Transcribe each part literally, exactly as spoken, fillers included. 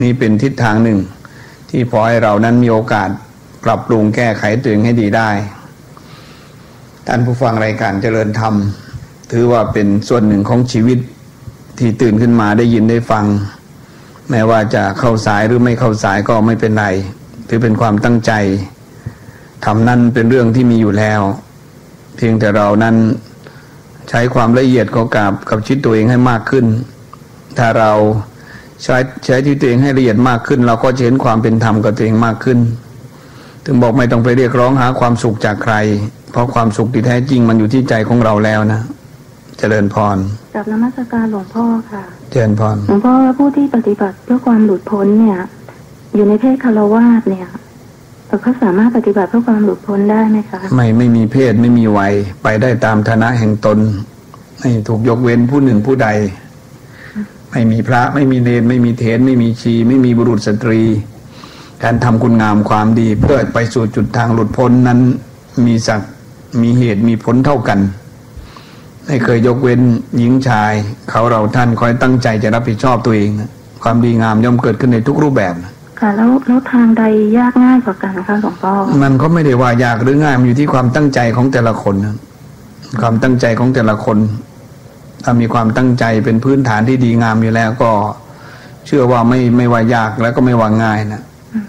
นี่เป็นทิศทางหนึ่งที่พอให้เรานั้นมีโอกาสปรับปรุงแก้ไขตัวเองให้ดีได้ท่านผู้ฟังรายการเจริญธรรมถือว่าเป็นส่วนหนึ่งของชีวิตที่ตื่นขึ้นมาได้ยินได้ฟังแม้ว่าจะเข้าสายหรือไม่เข้าสายก็ไม่เป็นไรถือเป็นความตั้งใจทำนั้นเป็นเรื่องที่มีอยู่แล้วเพียงแต่เรานั้นใช้ความละเอียดของกับกับชีวิตตัวเองให้มากขึ้นถ้าเราใช้ใช้ที่ตัวเองให้ละเอียดมากขึ้นเราก็จะเห็นความเป็นธรรมกับตัวเองมากขึ้นถึงบอกไม่ต้องไปเรียกร้องหาความสุขจากใครเพราะความสุขที่แท้จริงมันอยู่ที่ใจของเราแล้วนะเจริญพรกับนมัสการหลวงพ่อค่ะเจริญพรหลวงพ่อผู้ที่ปฏิบัติเพื่อความหลุดพ้นเนี่ยอยู่ในเพศคฤหัสถ์เนี่ยเขาสามารถปฏิบัติเพื่อความหลุดพ้นได้ไหมคะไม่ไม่มีเพศไม่มีวัยไปได้ตามฐานะแห่งตนไม่ถูกยกเว้นผู้หนึ่งผู้ใดไม่มีพระไม่มีเณรไม่มีเถรไม่มีชีไม่มีบุรุษสตรีการทำคุณงามความดีเพื่อไปสู่จุดทางหลุดพ้นนั้นมีศักดิ์มีเหตุมีผลเท่ากันไม่เคยยกเว้นหญิงชายเขาเราท่านคอยตั้งใจจะรับผิดชอบตัวเองนะความดีงามย่อมเกิดขึ้นในทุกรูปแบบนะค่ะแล้วแล้วทางใดยากง่ายกว่ากันคะหลวงพ่อมันก็ไม่ได้ว่ายากหรือง่ายมันอยู่ที่ความตั้งใจของแต่ละคนนะความตั้งใจของแต่ละคนถ้ามีความตั้งใจเป็นพื้นฐานที่ดีงามอยู่แล้วก็เชื่อว่าไม่ไม่ว่ายากแล้วก็ไม่ว่าง่ายนะ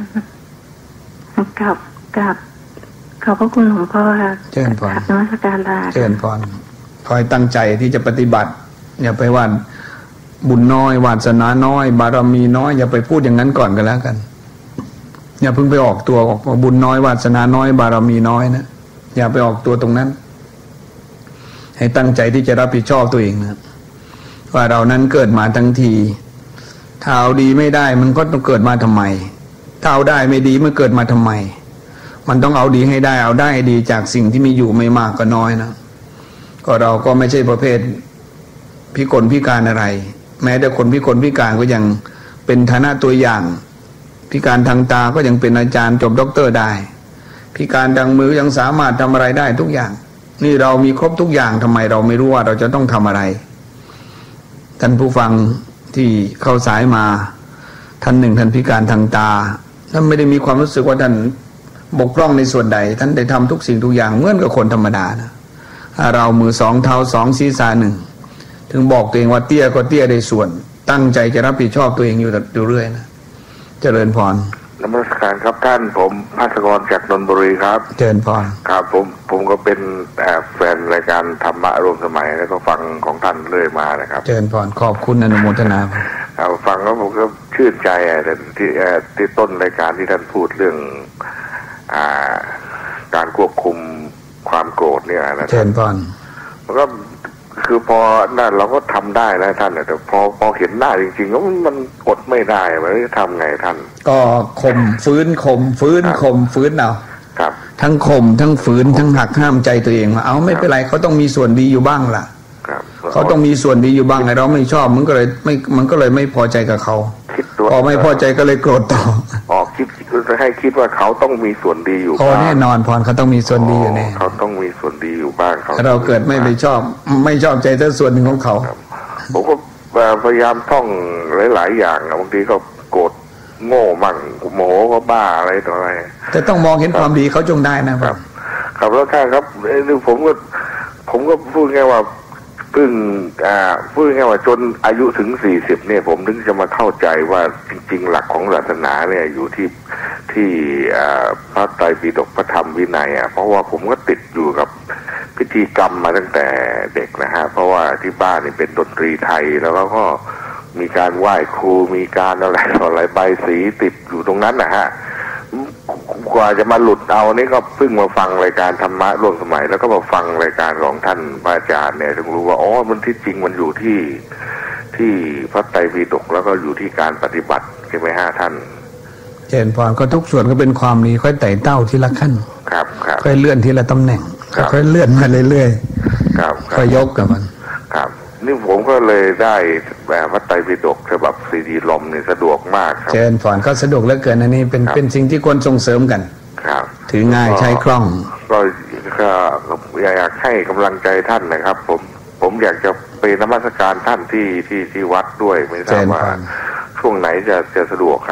กับกับขอบพระคุณหลวงพ่อค่ะเจริญพรนมัสการลาเจริญพรคอยตั้งใจที่จะปฏิบัติอย่าไปว่าบุญน้อยวาสนาน้อยบารมีน้อยอย่าไปพูดอย่างนั้นก่อนกันแล้วกันอย่าเพิ่งไปออกตัวออกบุญน้อยวาสนาน้อยบารมีน้อยนะอย่าไปออกตัวตรงนั้นให้ตั้งใจที่จะรับผิดชอบตัวเองนะว่าเรานั้นเกิดมาทั้งทีถ้าเอาดีไม่ได้มันก็ต้องเกิดมาทำไมถ้าเอาได้ไม่ดีมันเกิดมาทำไมมันต้องเอาดีให้ได้เอาได้ดีจากสิ่งที่มีอยู่ไม่มากก็น้อยนะก็เราก็ไม่ใช่ประเภทพิกลพิการอะไรแม้แต่คนพิกลพิการก็ยังเป็นฐานะตัวอย่างพิการทางตาก็ยังเป็นอาจารย์จบด็อกเตอร์ได้พิการทางมือยังสามารถทำอะไรได้ทุกอย่างนี่เรามีครบทุกอย่างทำไมเราไม่รู้ว่าเราจะต้องทำอะไรท่านผู้ฟังที่เข้าสายมาท่านหนึ่งท่านพิการทางตาท่านไม่ได้มีความรู้สึกว่าท่านบกพร่องในส่วนใดท่านได้ทำทุกสิ่งทุกอย่างเหมือนกับคนธรรมดานะเรามือสองเท้าสองศีรษะหนึ่งถึงบอกตัวเองว่าเตี้ยก็เตี้ยได้ส่วนตั้งใจจะรับผิดชอบตัวเองอยู่อยู่เรื่อยนะเจริญพรนมัสการครับท่านผมภาสกรจากนนทบุรีครับเจริญพรครับผมผมก็เป็นแฟนรายการธรรมะรวมสมัยแล้วก็ฟังของท่านเรื่อยมานะครับเจริญพรขอบคุณอนุโมทนาครับฟังแล้วผมก็ชื่นใจที่ที่ต้นรายการที่ท่านพูดเรื่องอ่าการควบคุมความโกรธเนี่ยนะเจริญพรมันก็คือพอนั่นเราก็ทำได้แล้วท่านแต่พอพอเห็นหน้าจริงๆแล้วมันกดไม่ได้มันจะทำไงท่านก็ข่มฟื้นข่มฟื้นข่มฟื้นเอาครับทั้งข่มทั้งฝืนทั้งหักห้ามใจตัวเองว่าเอาไม่เป็นไรเขาต้องมีส่วนดีอยู่บ้างล่ะเขาต้องมีส่วนดีอยู่บ้างไอ้เราไม่ชอบมันก็เลยไม่มันก็เลยไม่พอใจกับเขาพอไม่พอใจก็เลยโกรธต่ออ๋อคิดจะให้คิดว่าเขาต้องมีส่วนดีอยู่บ้างแน่นอนพรเขาต้องมีส่วนดีอยู่แน่เขาต้องมีส่วนดีอยู่บ้างเขาเราเกิดไม่ไปชอบไม่ชอบใจแต่ส่วนหนึ่งของเขาผมก็พยายามท่องหลายๆอย่างบางทีก็โกรธโง่มั่งโมโหก็บ้าอะไรต่ออะไรแต่ต้องมองเห็นความดีเขาจงได้นะครับครับแล้วท่านครับผมก็ผมก็พูดง่ายว่าเพิ่งอ่าพูดง่ายว่าจนอายุถึงสี่สิบเนี่ยผมถึงจะมาเข้าใจว่าจริงๆหลักของศาสนาเนี่ยอยู่ที่ที่อ่าพระไตรปิฎกพระธรรมวินัยอ่ะเพราะว่าผมก็ติดอยู่กับพิธีกรรมมาตั้งแต่เด็กนะฮะเพราะว่าที่บ้านนี่เป็นดนตรีไทยแล้วก็มีการไหว้ครูมีการอะไรอะไรใบสีติดอยู่ตรงนั้นนะฮะกว่าจะมาหลุดเอานี่ก็เพิ่งมาฟังรายการธรรมะร่วมสมัยแล้วก็มาฟังรายการของท่านพระอาจารย์เนี่ยถึงรู้ว่าอ๋อมันที่จริงมันอยู่ที่ที่พระไตรปิฎกแล้วก็อยู่ที่การปฏิบัติใช่ไหมฮะท่านเจริญพรก็ทุกส่วนก็เป็นความดีค่อยไต่เต้าทีละขั้นครับครับค่อยเลื่อนทีละตำแหน่งค่อยเลื่อนมาเรื่อยๆครับค่อยยกกับมันครับนี่ผมก็เลยได้แบบพระไตรปิฎกฉบับซีดีลมนี่สะดวกมากครับเจริญพรก็สะดวกเหลือเกินอันนี้เป็นเป็นสิ่งที่ควรส่งเสริมกันครับถือง่ายใช้คล่องก็อยากให้กำลังใจท่านนะครับผมผมอยากจะไปนมัสการท่านที่ที่ที่วัดด้วยไม่ทราบว่าช่วงไหนจะจะสะดวกครับ